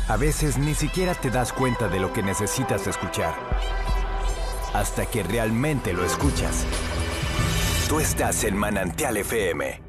A veces ni siquiera te das cuenta de lo que necesitas escuchar, hasta que realmente lo escuchas. Tú estás en Manantial FM.